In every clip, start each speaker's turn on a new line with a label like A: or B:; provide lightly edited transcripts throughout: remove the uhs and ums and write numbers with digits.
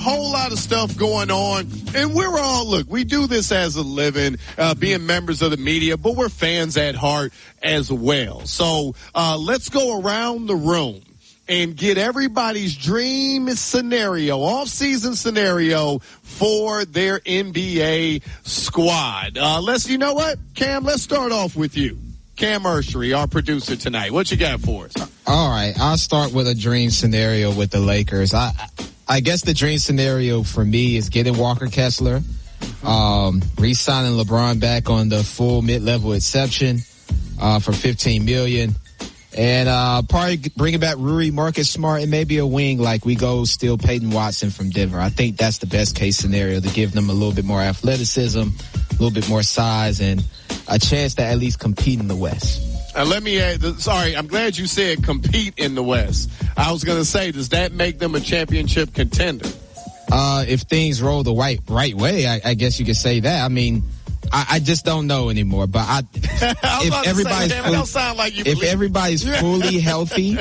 A: whole lot of stuff going on, and we do this as a living, being members of the media, but we're fans at heart as well. So let's go around the room and get everybody's dream scenario, off-season scenario for their NBA squad. You know what, Cam, let's start off with you. Cam Urshery, our producer tonight. What you got for us?
B: All right, I'll start with a dream scenario with the Lakers. I guess the dream scenario for me is getting Walker Kessler, re-signing LeBron back on the full mid-level exception for $15 million. And probably bringing back Rui, Marcus Smart, and maybe a wing like we go steal Peyton Watson from Denver. I think that's the best case scenario to give them a little bit more athleticism, a little bit more size, and a chance to at least compete in the West.
A: Let me add, I'm glad you said compete in the West. I was going to say, does that make them a championship contender?
B: If things roll the right way, I guess you could say that. I mean, I just don't know anymore. But if everybody's fully healthy,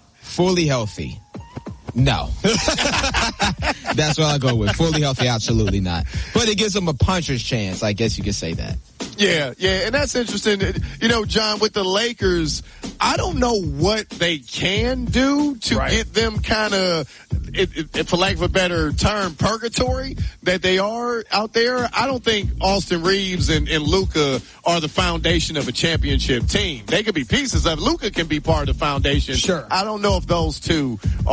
B: no. That's what I'll go with. Fully healthy, absolutely not. But it gives them a puncher's chance. I guess you could say that.
A: Yeah, and that's interesting. You know, John, with the Lakers, I don't know what they can do to get them kind of, for lack of a better term, purgatory that they are out there. I don't think Austin Reeves and Luka are the foundation of a championship team. They could be pieces of it. Luka can be part of the foundation.
C: Sure.
A: I don't know if those two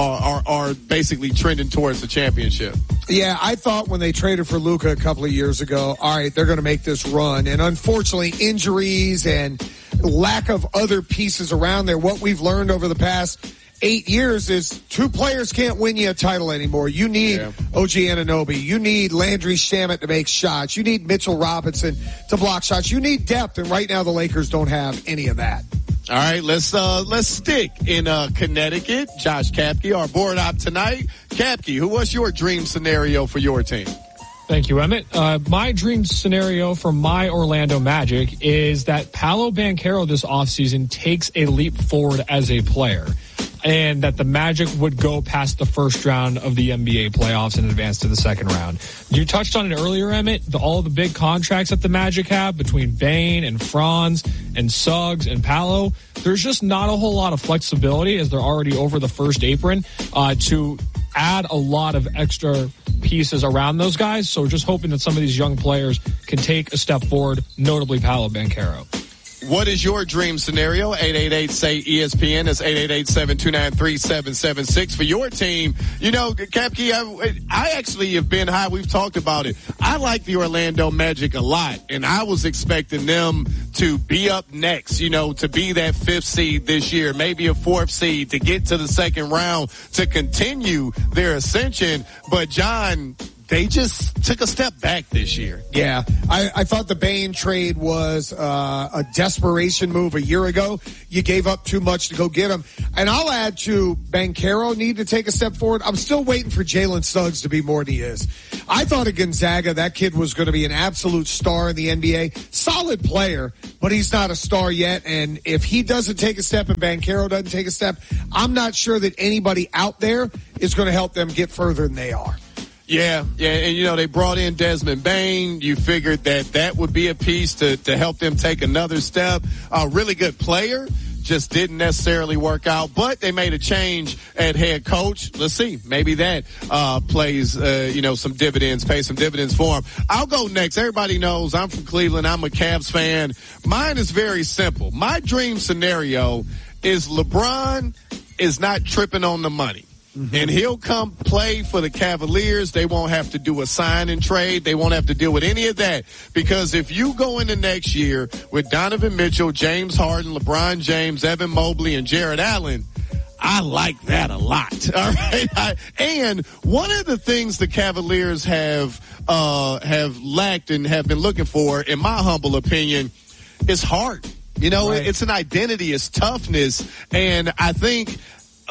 A: are basically trending towards the championship.
C: Yeah, I thought when they traded for Luka a couple of years ago, all right, they're going to make this run. And unfortunately, injuries and lack of other pieces around there, what we've learned over the past 8 years is two players can't win you a title anymore. You need OG Anunoby. You need Landry Shamet to make shots. You need Mitchell Robinson to block shots. You need depth, and right now the Lakers don't have any of that.
A: All right, let's stick in Connecticut. Josh Kapke, our board op tonight. Kapke, what's your dream scenario for your team?
D: Thank you, Emmett. My dream scenario for my Orlando Magic is that Paolo Banchero this offseason takes a leap forward as a player, and that the Magic would go past the first round of the NBA playoffs and advance to the second round. You touched on it earlier, Emmett, all of the big contracts that the Magic have between Bane and Franz and Suggs and Paolo. There's just not a whole lot of flexibility, as they're already over the first apron, to add a lot of extra pieces around those guys. So just hoping that some of these young players can take a step forward, notably Paolo Banchero.
A: What is your dream scenario? 888-SAY-ESPN. That's 888-729-3776 for your team. You know, Kapke, I actually have been high. We've talked about it. I like the Orlando Magic a lot, and I was expecting them to be up next, you know, to be that fifth seed this year, maybe a fourth seed, to get to the second round, to continue their ascension. But, John, they just took a step back this year.
C: Yeah, I thought the Bane trade was a desperation move a year ago. You gave up too much to go get him. And I'll add to Banchero need to take a step forward. I'm still waiting for Jalen Suggs to be more than he is. I thought at Gonzaga that kid was going to be an absolute star in the NBA. Solid player, but he's not a star yet. And if he doesn't take a step and Banchero doesn't take a step, I'm not sure that anybody out there is going to help them get further than they are.
A: Yeah, and you know, they brought in Desmond Bane. You figured that would be a piece to help them take another step. A really good player, just didn't necessarily work out, but they made a change at head coach. Let's see, maybe that plays some dividends, pay some dividends for him. I'll go next. Everybody knows I'm from Cleveland. I'm a Cavs fan. Mine is very simple. My dream scenario is LeBron is not tripping on the money. And he'll come play for the Cavaliers. They won't have to do a sign and trade. They won't have to deal with any of that. Because if you go into next year with Donovan Mitchell, James Harden, LeBron James, Evan Mobley, and Jared Allen, I like that a lot. All right. And one of the things the Cavaliers have lacked and have been looking for, in my humble opinion, is heart. You know, It's an identity, it's toughness. And I think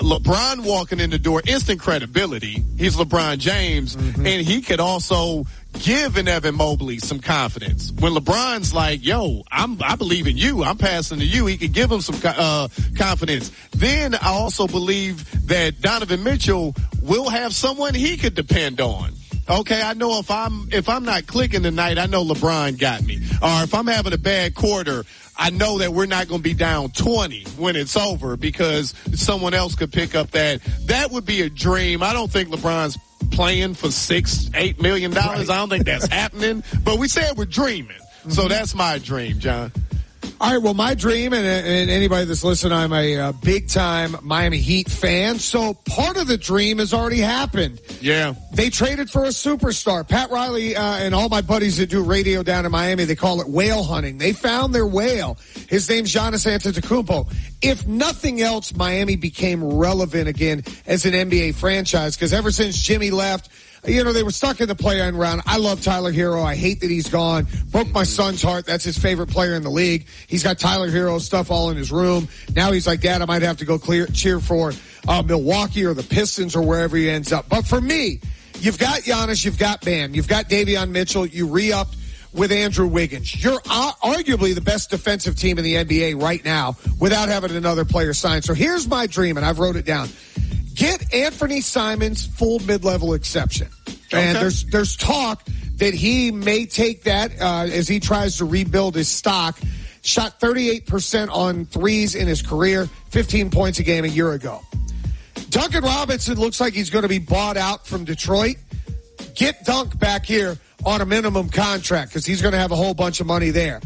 A: LeBron walking in the door, instant credibility. He's LeBron James, and he could also give an Evan Mobley some confidence. When LeBron's like, yo, I believe in you. I'm passing to you. He can give him some confidence. Then I also believe that Donovan Mitchell will have someone he could depend on. Okay, I know if I'm not clicking tonight, I know LeBron got me. Or if I'm having a bad quarter, I know that we're not going to be down 20 when it's over because someone else could pick up that. That would be a dream. I don't think LeBron's playing for $6-8 million. Right. I don't think that's happening. But we said we're dreaming. So that's my dream, John.
C: All right, well, my dream, and anybody that's listening, I'm a big-time Miami Heat fan, so part of the dream has already happened.
A: Yeah.
C: They traded for a superstar. Pat Riley and all my buddies that do radio down in Miami, they call it whale hunting. They found their whale. His name's Giannis Antetokounmpo. If nothing else, Miami became relevant again as an NBA franchise, because ever since Jimmy left, you know, they were stuck in the play-in round. I love Tyler Hero. I hate that he's gone. Broke my son's heart. That's his favorite player in the league. He's got Tyler Hero stuff all in his room. Now he's like, Dad, I might have to go cheer for Milwaukee or the Pistons or wherever he ends up. But for me, you've got Giannis, you've got Bam, you've got Davion Mitchell, you re-upped with Andrew Wiggins. You're arguably the best defensive team in the NBA right now without having another player signed. So here's my dream, and I've wrote it down. Get Anthony Simons full mid-level exception. Okay. And there's talk that he may take that as he tries to rebuild his stock. Shot 38% on threes in his career, 15 points a game a year ago. Duncan Robinson looks like he's going to be bought out from Detroit. Get Dunk back here on a minimum contract because he's going to have a whole bunch of money there.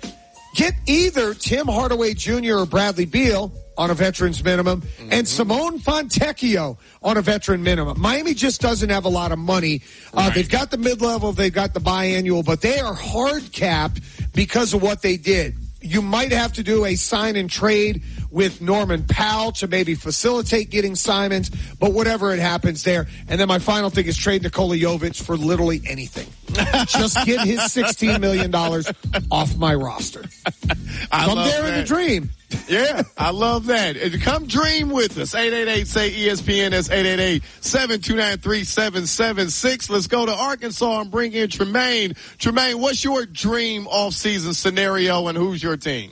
C: Get either Tim Hardaway Jr. or Bradley Beal on a veteran's minimum, and Simone Fontecchio on a veteran minimum. Miami just doesn't have a lot of money. Right. They've got the mid-level, they've got the biannual, but they are hard capped because of what they did. You might have to do a sign and trade with Norman Powell to maybe facilitate getting Simons, but whatever it happens there. And then my final thing is trade Nikola Jovic for literally anything. Just get his $16 million off my roster. I'm there in the dream.
A: Yeah, I love that. Come dream with us. 888-SAY-ESPN. That's 888-729-3776. Let's go to Arkansas and bring in Tremaine. Tremaine, what's your dream off-season scenario and who's your team?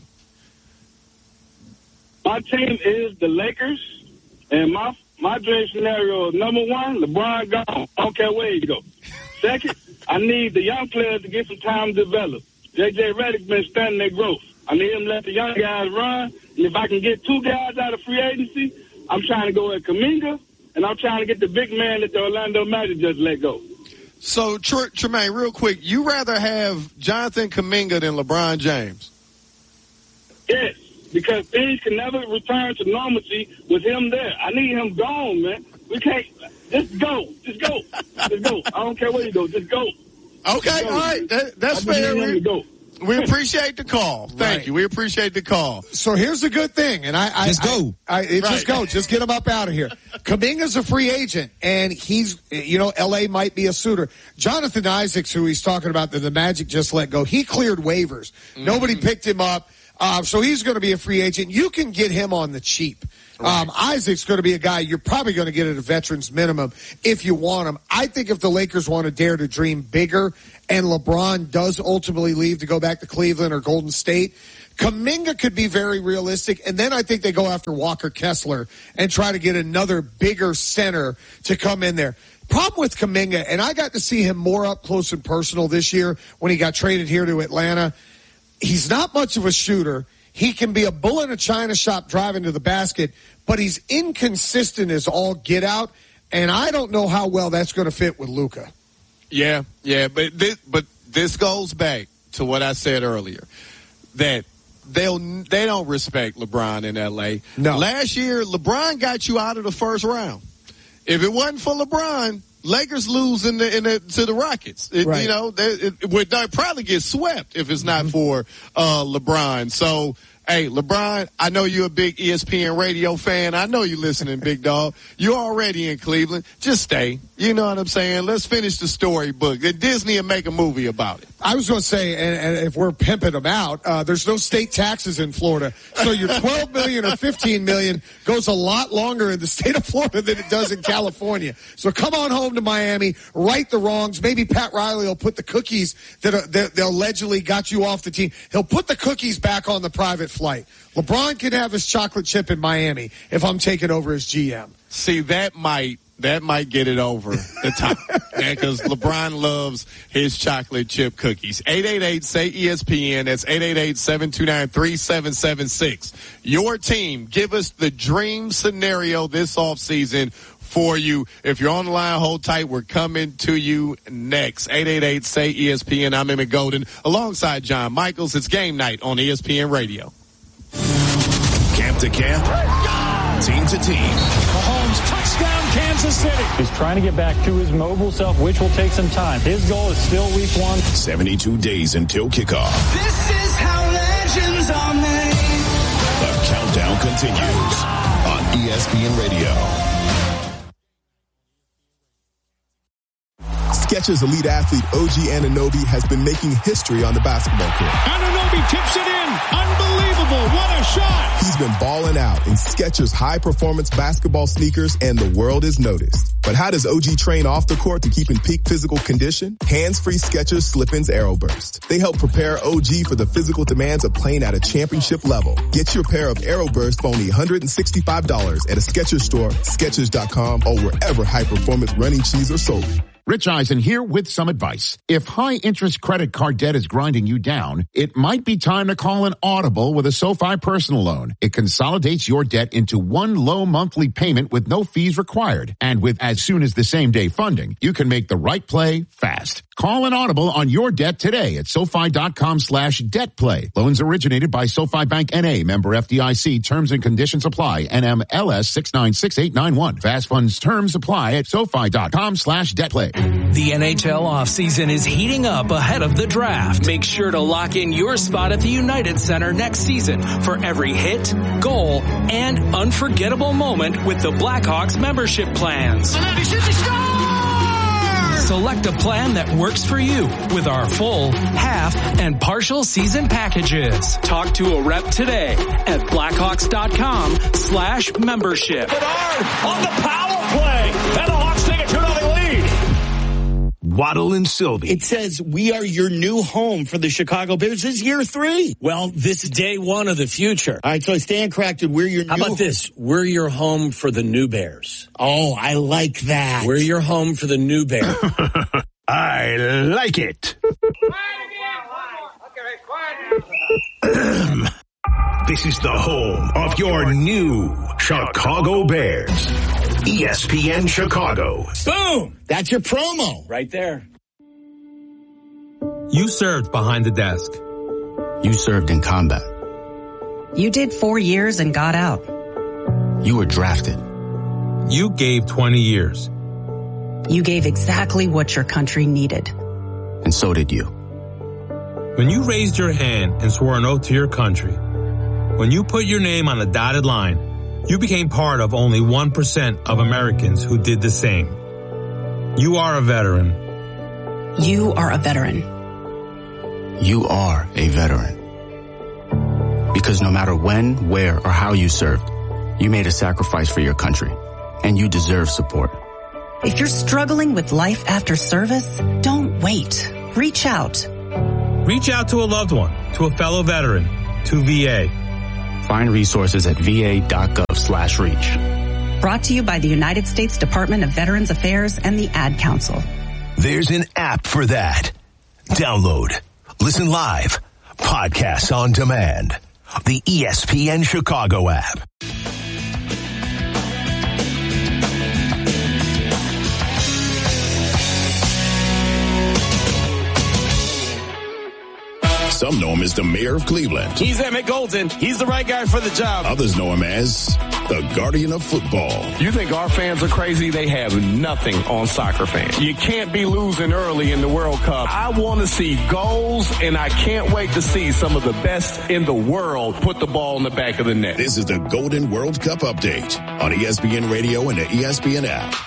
E: My team is the Lakers, and my dream scenario is number one, LeBron gone. I don't care where he go. Second, I need the young players to get some time to develop. J.J. Redick's been stunning their growth. I need him to let the young guys run, and if I can get two guys out of free agency, I'm trying to go at Kuminga, and I'm trying to get the big man that the Orlando Magic just let go.
A: So, Tremaine, real quick, you rather have Jonathan Kuminga than LeBron James?
E: Yes, because things can never return to normalcy with him there. I need him gone, man. We can't. Just go. Just go. Just go. I don't care where you go. Just go.
A: Okay, all right. That's fair. We appreciate the call. Thank you. We appreciate the call.
C: So here's the good thing, and
B: just go.
C: Just go. Just get him up out of here. Kuminga's a free agent, and he's, L.A. might be a suitor. Jonathan Isaacs, who he's talking about, that the Magic just let go, he cleared waivers. Nobody picked him up. So he's going to be a free agent. You can get him on the cheap. Right. Isaac's going to be a guy you're probably going to get at a veteran's minimum if you want him. I think if the Lakers want to dare to dream bigger and LeBron does ultimately leave to go back to Cleveland or Golden State, Kuminga could be very realistic. And then I think they go after Walker Kessler and try to get another bigger center to come in there. Problem with Kuminga, and I got to see him more up close and personal this year when he got traded here to Atlanta. He's not much of a shooter. He can be a bull in a china shop driving to the basket, but he's inconsistent as all get out, and I don't know how well that's going to fit with Luka.
A: Yeah, but this goes back to what I said earlier, that they don't respect LeBron in L.A.
C: No.
A: Last year, LeBron got you out of the first round. If it wasn't for LeBron, Lakers lose to the Rockets.
C: Right.
A: It would probably get swept if it's not for LeBron. So, hey, LeBron, I know you're a big ESPN radio fan. I know you're listening, big dog. You're already in Cleveland. Just stay. You know what I'm saying? Let's finish the storybook. Disney will make a movie about it.
C: I was going to say, and if we're pimping them out, there's no state taxes in Florida. So your $12 million or $15 million goes a lot longer in the state of Florida than it does in California. So come on home to Miami, right the wrongs. Maybe Pat Riley will put the cookies that allegedly got you off the team. He'll put the cookies back on the private flight. LeBron can have his chocolate chip in Miami if I'm taking over as GM.
A: See, that might get it over the top. Because LeBron loves his chocolate chip cookies. 888-SAY-ESPN. That's 888-729-3776. Your team, give us the dream scenario this offseason for you. If you're on the line, hold tight. We're coming to you next. 888-SAY-ESPN. I'm Emmett Golden alongside John Michaels. It's game night on ESPN Radio.
F: Camp to camp, team to team.
G: Mahomes, touchdown, Kansas City. He's trying to get back to his mobile self, which will take some time. His goal is still week 1.
F: 72 days until kickoff.
H: This is how legends are made.
F: The countdown continues on ESPN Radio.
I: Skechers elite athlete OG Anunoby has been making history on the basketball court.
G: Anunoby tips it in. Unbelievable. What a shot.
I: He's been balling out in Skechers high-performance basketball sneakers, and the world has noticed. But how does OG train off the court to keep in peak physical condition? Hands-free Skechers Slip-ins Aeroburst. They help prepare OG for the physical demands of playing at a championship level. Get your pair of Aeroburst for only $165 at a Skechers store, Skechers.com, or wherever high-performance running shoes are sold.
J: Rich Eisen here with some advice. If high-interest credit card debt is grinding you down, it might be time to call an audible with a SoFi personal loan. It consolidates your debt into one low monthly payment with no fees required. And with as soon as the same day funding, you can make the right play fast. Call an audible on your debt today at SoFi.com/debtplay. Loans originated by SoFi Bank N.A. Member FDIC. Terms and conditions apply. NMLS 696891. Fast funds terms apply at SoFi.com/debtplay.
K: The NHL offseason is heating up ahead of the draft. Make sure to lock in your spot at the United Center next season for every hit, goal, and unforgettable moment with the Blackhawks membership plans. Select a plan that works for you with our full, half, and partial season packages. Talk to a rep today at Blackhawks.com/membership.
G: On the power play. And the Hawks take a 2-0 lead.
F: Waddle and Sylvie.
L: It says we are your new home for the Chicago Bears. This is year 3.
M: Well, this is day 1 of the future.
L: All right, so I stand corrected. We're your
M: How about this? We're your home for the new Bears.
L: Oh, I like that.
M: We're your home for the new Bears.
F: I like it. This is the home of your new Chicago Bears. ESPN Chicago.
L: Boom! That's your promo.
M: Right there.
N: You served behind the desk.
O: You served in combat.
P: You did 4 years and got out.
O: You were drafted.
N: You gave 20 years.
P: You gave exactly what your country needed.
O: And so did you.
N: When you raised your hand and swore an oath to your country, when you put your name on the dotted line, you became part of only 1% of Americans who did the same. You are a veteran.
P: You are a veteran.
O: You are a veteran. Because no matter when, where, or how you served, you made a sacrifice for your country, and you deserve support.
P: If you're struggling with life after service, don't wait. Reach out.
N: Reach out to a loved one, to a fellow veteran, to VA.
O: Find resources at va.gov/reach.
P: Brought to you by the United States Department of Veterans Affairs and the Ad Council.
F: There's an app for that. Download, listen live, podcasts on demand. The ESPN Chicago app. Some know him as the mayor of Cleveland.
A: He's Emmett Golden. He's the right guy for the job.
F: Others know him as the guardian of football.
A: You think our fans are crazy? They have nothing on soccer fans. You can't be losing early in the World Cup. I want to see goals, and I can't wait to see some of the best in the world put the ball in the back of the net.
F: This is the Golden World Cup update on ESPN Radio and the ESPN app.